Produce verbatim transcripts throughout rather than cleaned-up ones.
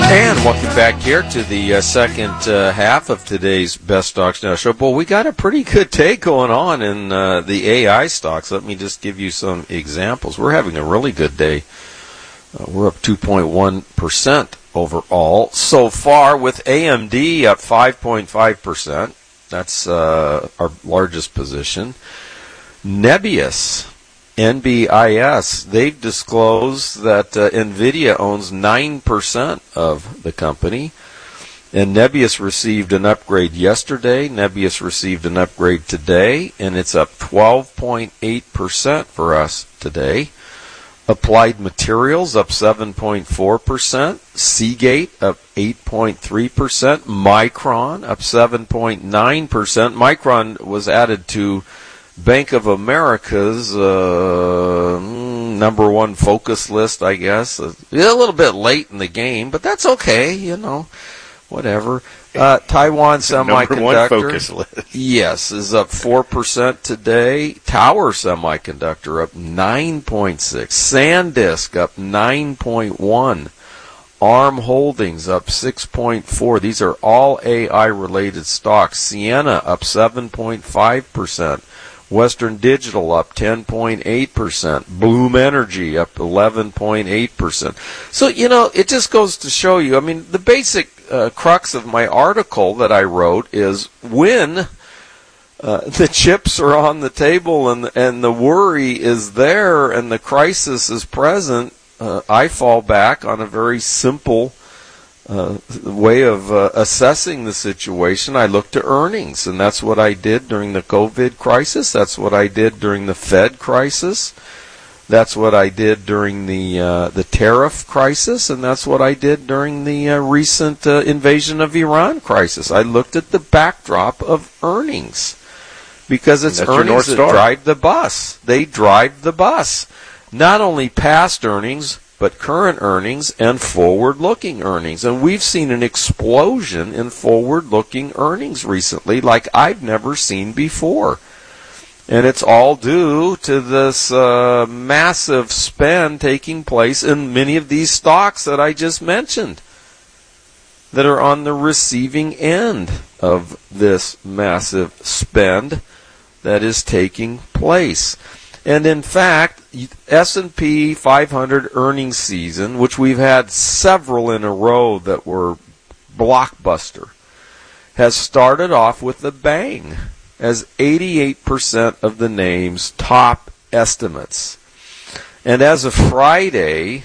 And welcome back here to the uh, second uh, half of today's Best Stocks Now show. Well, we got a pretty good day going on in uh, the A I stocks. Let me just give you some examples. We're having a really good day. Uh, we're up two point one percent overall so far, with A M D up five point five percent. That's uh, our largest position. Nebius, N B I S, they've disclosed that uh, NVIDIA owns nine percent of the company. And Nebius received an upgrade yesterday. Nebius received an upgrade today, and it's up twelve point eight percent for us today. Applied Materials up seven point four percent. Seagate up eight point three percent. Micron up seven point nine percent. Micron was added to Bank of America's uh, number one focus list, I guess. A little bit late in the game, but that's okay, you know, whatever. Uh, Taiwan Semiconductor, number one focus list. Yes, is up four percent today. Tower Semiconductor up nine point six. SanDisk up nine point one. ARM Holdings up six point four. These are all A I-related stocks. Ciena up seven point five percent. Western Digital up ten point eight percent. Bloom Energy up eleven point eight percent. So, you know, it just goes to show you, I mean, the basic uh, crux of my article that I wrote is when uh, the chips are on the table and, and the worry is there and the crisis is present, uh, I fall back on a very simple Uh, way of uh, assessing the situation. I look to earnings, and that's what I did during the COVID crisis. That's what I did during the Fed crisis. That's what I did during the uh, the tariff crisis, and that's what I did during the uh, recent uh, invasion of Iran crisis. I looked at the backdrop of earnings because it's earnings that drive the bus. They drive the bus. Not only past earnings, but current earnings and forward-looking earnings. And we've seen an explosion in forward-looking earnings recently like I've never seen before. And it's all due to this uh, massive spend taking place in many of these stocks that I just mentioned that are on the receiving end of this massive spend that is taking place. And in fact, S and P five hundred earnings season, which we've had several in a row that were blockbuster, has started off with a bang as eighty-eight percent of the names top estimates. And as of Friday,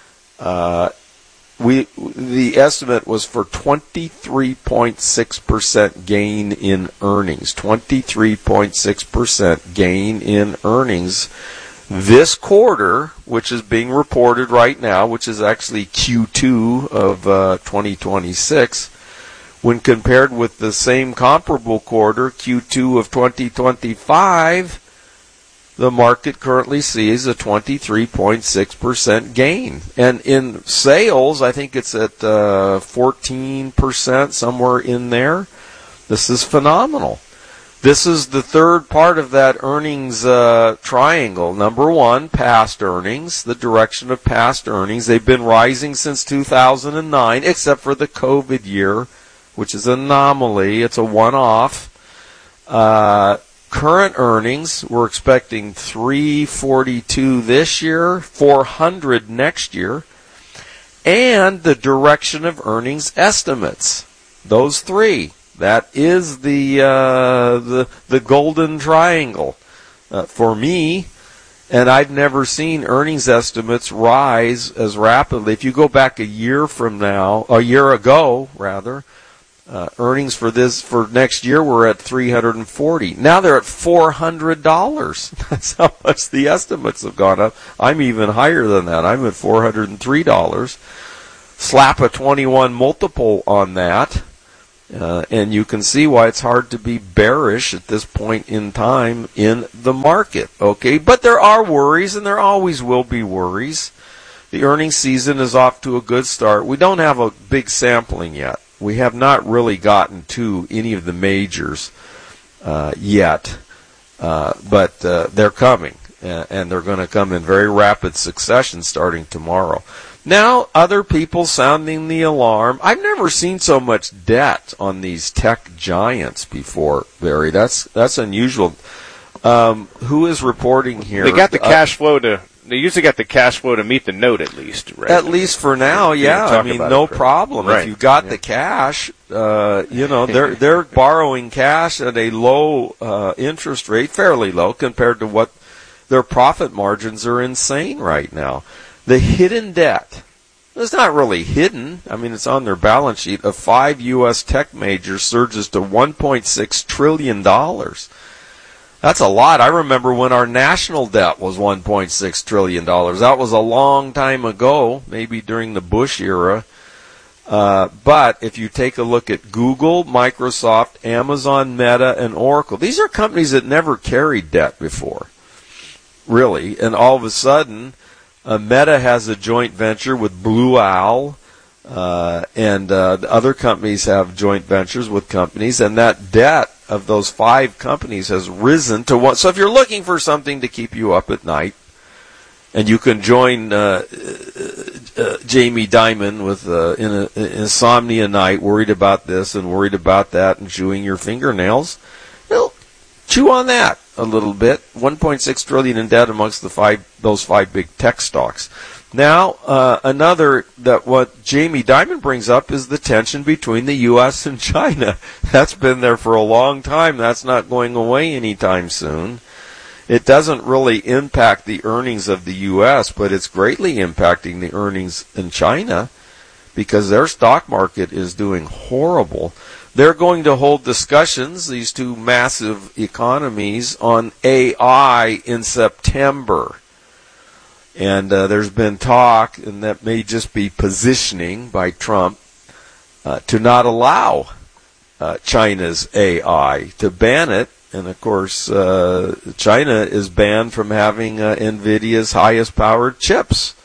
uh, we the estimate was for twenty-three point six percent gain in earnings. twenty-three point six percent gain in earnings this quarter, which is being reported right now, which is actually Q two of uh, twenty twenty-six, when compared with the same comparable quarter, Q two of twenty twenty-five, the market currently sees a twenty-three point six percent gain. And in sales, I think it's at uh, fourteen percent, somewhere in there. This is phenomenal. This is the third part of that earnings uh, triangle. Number one, past earnings, the direction of past earnings. They've been rising since two thousand nine, except for the COVID year, which is an anomaly. It's a one-off. Uh, current earnings, we're expecting three forty-two this year, four hundred next year, and the direction of earnings estimates. Those three. That is the uh, the the golden triangle uh, for me, and I've never seen earnings estimates rise as rapidly. If you go back a year from now, a year ago rather, uh, earnings for this for next year were at three hundred forty. Now they're at four hundred dollars. That's how much the estimates have gone up. I'm even higher than that. I'm at four hundred three dollars. Slap a twenty-one multiple on that. Uh, and you can see why it's hard to be bearish at this point in time in the market, okay? But there are worries, and there always will be worries. The earnings season is off to a good start. We don't have a big sampling yet. We have not really gotten to any of the majors uh, yet, uh, but uh, they're coming. and, and they're going to come in very rapid succession starting tomorrow. Now, other people sounding the alarm. I've never seen so much debt on these tech giants before, Barry. That's that's unusual. Um, who is reporting here? They got the cash flow to. They usually got the cash flow to meet the note, at least, right? At least for now, yeah. I mean, no problem. Right. If you got yeah. the cash, uh, you know, they're they're borrowing cash at a low uh, interest rate, fairly low compared to what their profit margins are insane right now. The hidden debt. It's not really hidden. I mean, it's on their balance sheet. Of five U S tech majors surges to one point six trillion dollars. That's a lot. I remember when our national debt was one point six trillion dollars. That was a long time ago, maybe during the Bush era. Uh, but if you take a look at Google, Microsoft, Amazon, Meta, and Oracle, these are companies that never carried debt before, really. And all of a sudden, uh, Meta has a joint venture with Blue Owl, uh, and uh, other companies have joint ventures with companies, and that debt of those five companies has risen to one. So if you're looking for something to keep you up at night, and you can join uh, uh, uh, Jamie Dimon with uh, in a, an insomnia night, worried about this and worried about that, and chewing your fingernails, well, chew on that a little bit. one point six trillion dollars in debt amongst the five those five big tech stocks. Now, uh, another that what Jamie Dimon brings up is the tension between the U S and China. That's been there for a long time. That's not going away anytime soon. It doesn't really impact the earnings of the U S, but it's greatly impacting the earnings in China because their stock market is doing horrible. They're going to hold discussions, these two massive economies, on A I in September. And uh, there's been talk, and that may just be positioning by Trump, uh, to not allow uh, China's A I, to ban it. And, of course, uh, China is banned from having uh, NVIDIA's highest-powered chips.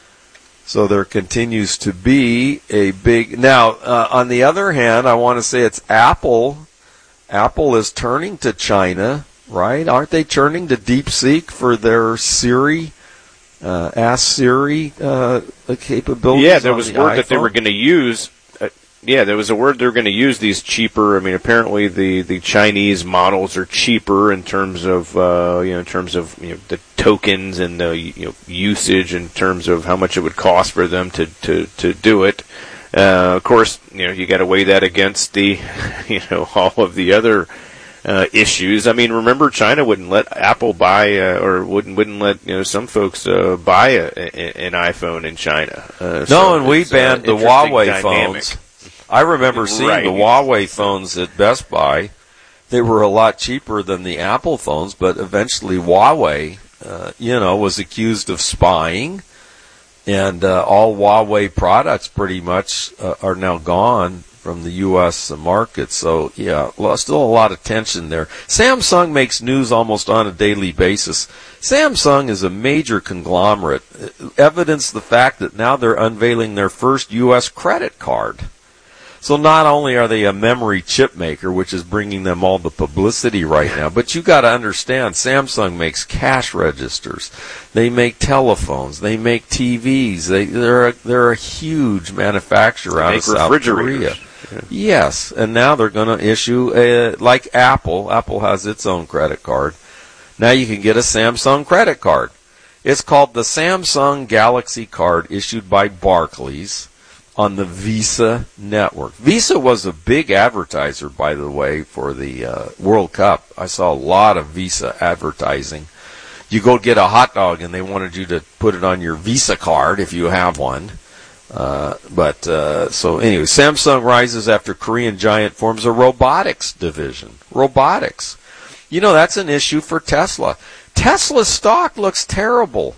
So there continues to be a big... Now, uh, on the other hand, I want to say it's Apple. Apple is turning to China, right? Aren't they turning to DeepSeek for their Siri... Uh, Ask Siri uh, capabilities. Yeah, there was the word iPhone. that they were going to use. Uh, yeah, there was a word they were going to use these cheaper. I mean, apparently the, the Chinese models are cheaper in terms of uh, you know in terms of you know the tokens and the you know usage in terms of how much it would cost for them to to, to do it. Uh, of course, you know you got to weigh that against the you know all of the other. Uh, issues. I mean, remember China wouldn't let Apple buy, uh, or wouldn't wouldn't let you know some folks uh, buy a, a, an iPhone in China. Uh, no, so and we banned uh, the Huawei dynamic. phones. I remember seeing right. the Huawei phones at Best Buy. They were a lot cheaper than the Apple phones, but eventually Huawei, uh, you know, was accused of spying, and uh, all Huawei products pretty much uh, are now gone from the U S market. So, yeah, still a lot of tension there. Samsung makes news almost on a daily basis. Samsung is a major conglomerate. Evidence the fact that now they're unveiling their first U S credit card. So not only are they a memory chip maker, which is bringing them all the publicity right now, but you got to understand, Samsung makes cash registers, they make telephones, they make T Vs. They they're a, they're a huge manufacturer out of South Korea. Yeah. Yes, and now they're going to issue a, like Apple. Apple has its own credit card. Now you can get a Samsung credit card. It's called the Samsung Galaxy Card, issued by Barclays on the Visa network. Visa was a big advertiser, by the way, for the uh, World Cup. I saw a lot of Visa advertising. You go get a hot dog and they wanted you to put it on your Visa card if you have one. Uh, but, uh, so anyway, Samsung rises after Korean giant forms a robotics division. Robotics. You know, that's an issue for Tesla. Tesla stock looks terrible.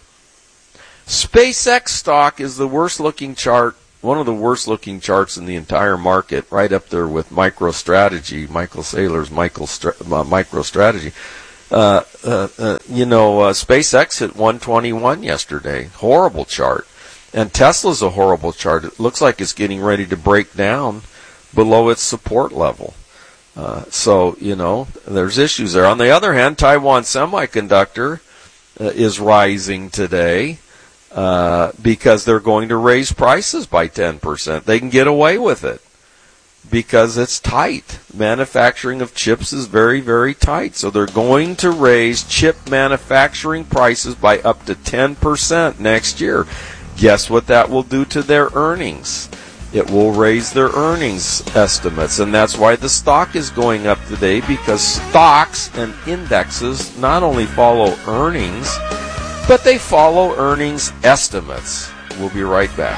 SpaceX stock is the worst looking chart, one of the worst looking charts in the entire market, right up there with MicroStrategy, Michael Saylor's Michael Stra- uh, MicroStrategy. Uh, uh, uh, you know, uh, SpaceX hit one twenty-one yesterday. Horrible chart. And Tesla's a horrible chart. It looks like it's getting ready to break down below its support level. Uh, so, you know, there's issues there. On the other hand, Taiwan Semiconductor uh, is rising today uh, because they're going to raise prices by ten percent. They can get away with it because it's tight. Manufacturing of chips is very, very tight. So they're going to raise chip manufacturing prices by up to ten percent next year. Guess what that will do to their earnings? It will raise their earnings estimates, and that's why the stock is going up today, because stocks and indexes not only follow earnings, but they follow earnings estimates. We'll be right back.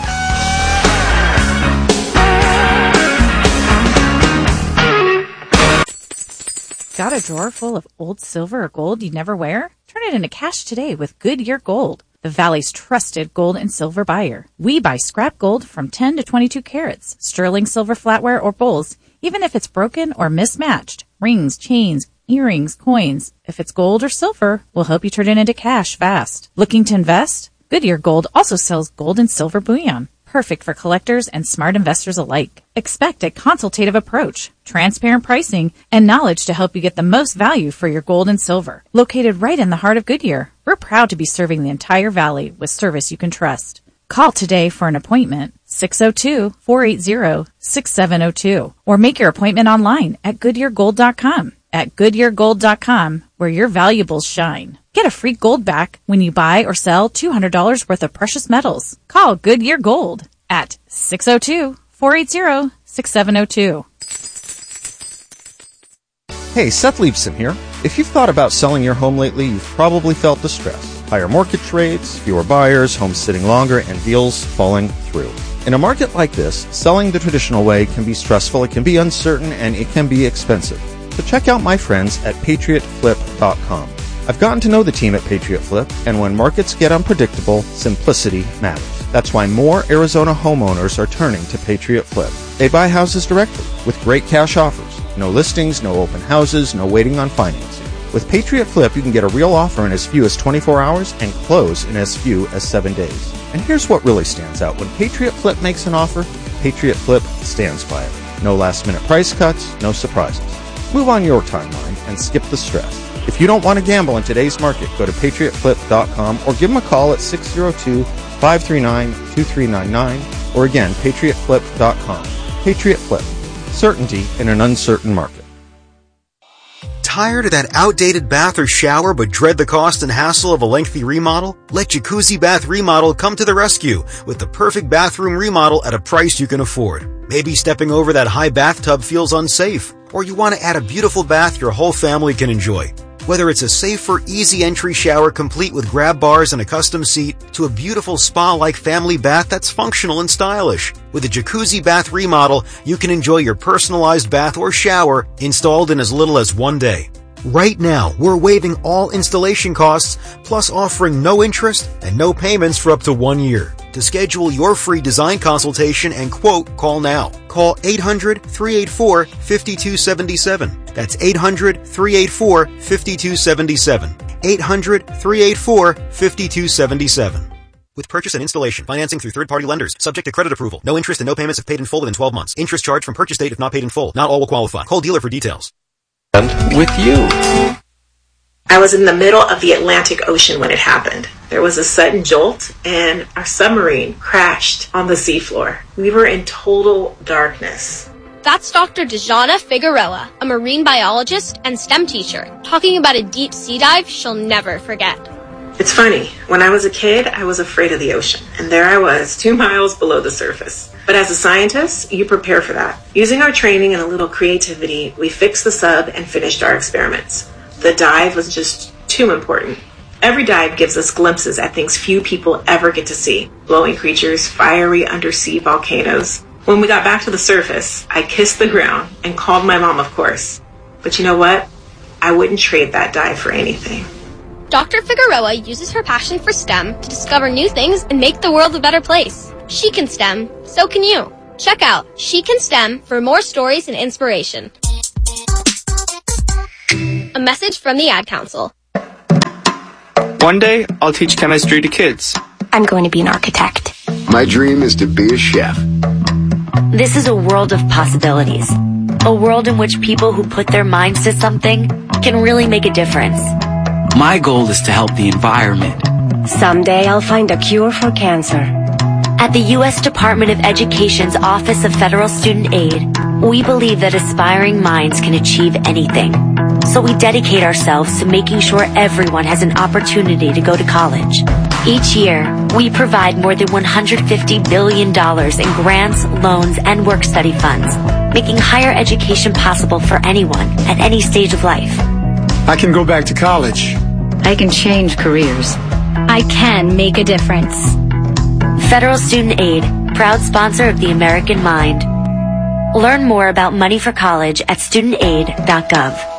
Got a drawer full of old silver or gold you never wear? Turn it into cash today with Goodyear Gold, the Valley's trusted gold and silver buyer. We buy scrap gold from ten to twenty-two carats, sterling silver flatware or bowls, even if it's broken or mismatched. Rings, chains, earrings, coins. If it's gold or silver, we'll help you turn it into cash fast. Looking to invest? Goodyear Gold also sells gold and silver bullion, perfect for collectors and smart investors alike. Expect a consultative approach, transparent pricing, and knowledge to help you get the most value for your gold and silver. Located right in the heart of Goodyear, we're proud to be serving the entire valley with service you can trust. Call today for an appointment, six oh two, four eight zero, six seven oh two, or make your appointment online at goodyear gold dot com. At goodyear gold dot com, where your valuables shine. Get a free gold back when you buy or sell two hundred dollars worth of precious metals. Call Goodyear Gold at six oh two, four eight zero, six seven oh two. Hey, Seth Leibson here. If you've thought about selling your home lately, you've probably felt the stress. Higher mortgage rates, fewer buyers, homes sitting longer, and deals falling through. In a market like this, selling the traditional way can be stressful, it can be uncertain, and it can be expensive. So check out my friends at patriot flip dot com. I've gotten to know the team at Patriot Flip, and when markets get unpredictable, simplicity matters. That's why more Arizona homeowners are turning to Patriot Flip. They buy houses directly with great cash offers. No listings, no open houses, no waiting on financing. With Patriot Flip, you can get a real offer in as few as twenty-four hours and close in as few as seven days. And here's what really stands out. When Patriot Flip makes an offer, Patriot Flip stands by it. No last-minute price cuts, no surprises. Move on your timeline and skip the stress. If you don't want to gamble in today's market, go to patriot flip dot com or give them a call at six oh two, five three nine, two three nine nine, or again, patriot flip dot com. Patriot Flip. Certainty in an uncertain market. Tired of that outdated bath or shower but dread the cost and hassle of a lengthy remodel? Let Jacuzzi Bath Remodel come to the rescue with the perfect bathroom remodel at a price you can afford. Maybe stepping over that high bathtub feels unsafe, or you want to add a beautiful bath your whole family can enjoy. Whether it's a safer, easy entry shower complete with grab bars and a custom seat, to a beautiful spa-like family bath that's functional and stylish. With a Jacuzzi Bath Remodel, you can enjoy your personalized bath or shower installed in as little as one day. Right now, we're waiving all installation costs, plus offering no interest and no payments for up to one year. To schedule your free design consultation and quote, call now. Call eight hundred, three eight four, five two seven seven. That's eight hundred, three eight four, five two seven seven. eight hundred, three eight four, five two seven seven. With purchase and installation, financing through third-party lenders, subject to credit approval. No interest and no payments if paid in full within twelve months. Interest charged from purchase date if not paid in full. Not all will qualify. Call dealer for details. And with you. I was in the middle of the Atlantic Ocean when it happened. There was a sudden jolt, and our submarine crashed on the seafloor. We were in total darkness. That's Doctor Dejana Figueroa, a marine biologist and STEM teacher, talking about a deep sea dive she'll never forget. It's funny, when I was a kid, I was afraid of the ocean, and there I was, two miles below the surface. But as a scientist, you prepare for that. Using our training and a little creativity, we fixed the sub and finished our experiments. The dive was just too important. Every dive gives us glimpses at things few people ever get to see. Glowing creatures, fiery undersea volcanoes. When we got back to the surface, I kissed the ground and called my mom, of course. But you know what? I wouldn't trade that dive for anything. Doctor Figueroa uses her passion for STEM to discover new things and make the world a better place. She can STEM, so can you. Check out She Can STEM for more stories and inspiration. A message from the Ad Council. One day, I'll teach chemistry to kids. I'm going to be an architect. My dream is to be a chef. This is a world of possibilities. A world in which people who put their minds to something can really make a difference. My goal is to help the environment. Someday I'll find a cure for cancer. At the U S Department of Education's Office of Federal Student Aid, we believe that aspiring minds can achieve anything. So we dedicate ourselves to making sure everyone has an opportunity to go to college. Each year, we provide more than one hundred fifty billion dollars in grants, loans, and work-study funds, making higher education possible for anyone at any stage of life. I can go back to college. I can change careers. I can make a difference. Federal Student Aid, proud sponsor of the American Mind. Learn more about money for college at student aid dot gov.